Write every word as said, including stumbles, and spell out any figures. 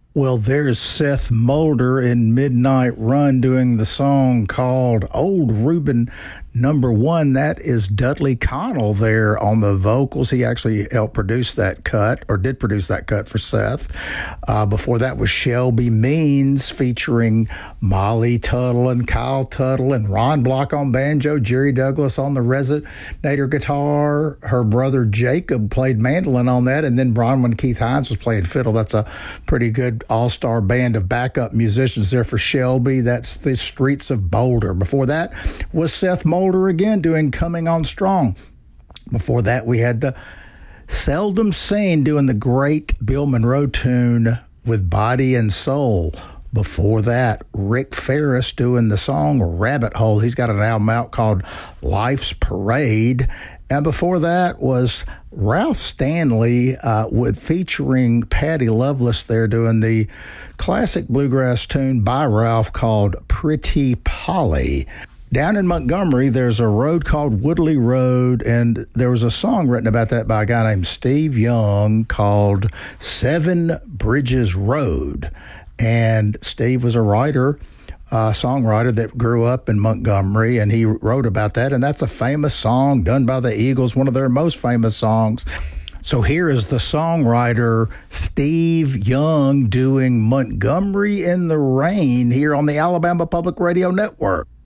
Well, there's Seth Mulder in Midnight Run doing the song called Old Reuben Number One. That is Dudley Connell there on the vocals. He actually helped produce that cut, or did produce that cut for Seth. Uh, before that was Shelby Means featuring Molly Tuttle and Kyle Tuttle and Ron Block on banjo, Jerry Douglas on the resonator guitar. Her brother Jacob played mandolin on that, and then Bronwyn Keith Hines was playing fiddle. That's a pretty good all-star band of backup musicians there for Shelby. That's the Streets of Boulder. Before that was Seth Mulder again doing Coming On Strong. Before that we had the Seldom Seen doing the great Bill Monroe tune with Body and Soul. Before that, Rick Ferris doing the song Rabbit Hole. He's got an album out called Life's Parade. And before that was Ralph Stanley uh, with featuring Patty Loveless there doing the classic bluegrass tune by Ralph called Pretty Polly. Down in Montgomery, there's a road called Woodley Road, and there was a song written about that by a guy named Steve Young called Seven Bridges Road. And Steve was a writer, uh, songwriter that grew up in Montgomery, and he wrote about that. And that's a famous song done by the Eagles, one of their most famous songs. So here is the songwriter Steve Young doing Montgomery in the Rain here on the Alabama Public Radio Network.